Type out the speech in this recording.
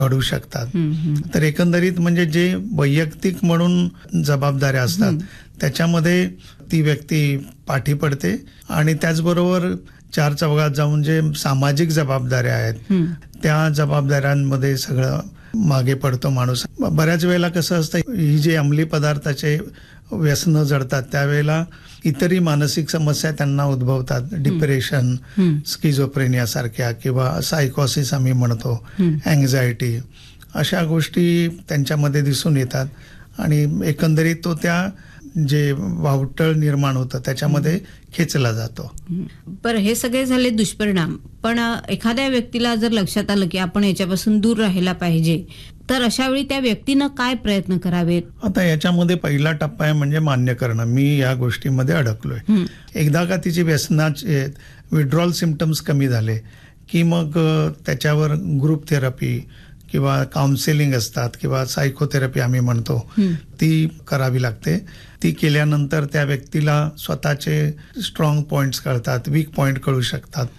घडू शकतात. तर एकंदरीत म्हणजे जे वैयक्तिक म्हणून जबाबदाऱ्या असतात त्याच्यामध्ये ती व्यक्ती पाठी पडते आणि त्याचबरोबर चार चौघात जाऊन जे सामाजिक जबाबदाऱ्या आहेत त्या जबाबदाऱ्यांमध्ये सगळं मागे पडतो माणूस. बऱ्याच वेळेला कसं असतं, ही जे अंमली पदार्थाचे व्यसनं जडतात त्यावेळेला इतरही मानसिक समस्या त्यांना उद्भवतात. डिप्रेशन, स्किझोफ्रेनिया सारख्या किंवा सायकोसिस आम्ही म्हणतो, अँझायटी, अशा गोष्टी त्यांच्यामध्ये दिसून येतात आणि एकंदरीत तो त्या जे वावटळ निर्माण होतं त्याच्यामध्ये खेचला जातो. बरं, हे सगळे झाले दुष्परिणाम. पण एखाद्या व्यक्तीला जर लक्षात आलं की आपण याच्यापासून दूर राहायला पाहिजे, तर अशा वेळी त्या व्यक्तीनं काय प्रयत्न करावेत? आता याच्यामध्ये पहिला टप्पा आहे म्हणजे मान्य करणं, मी या गोष्टीमध्ये अडकलोय. एकदा का तिची व्यसनाचे विड्रॉल सिम्पटम्स कमी झाले की मग त्याच्यावर ग्रुप थेरपी किंवा काउन्सिलिंग असतात किंवा सायकोथेरपी आम्ही म्हणतो ती करावी लागते. ती केल्यानंतर त्या व्यक्तीला स्वतःचे स्ट्रॉंग पॉइंट्स कळतात, वीक पॉइंट कळू शकतात.